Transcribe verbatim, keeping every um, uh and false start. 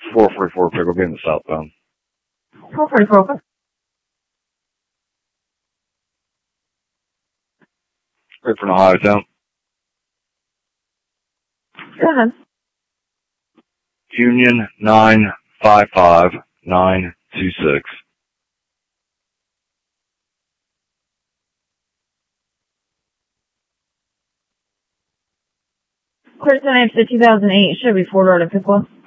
four forty-four Pickle, getting the southbound. four forty-four, okay. Right for Ohio Town. Go ahead. Union nine five five nine two six. Clear ten after two thousand eight, Chevy four-door to Pickle.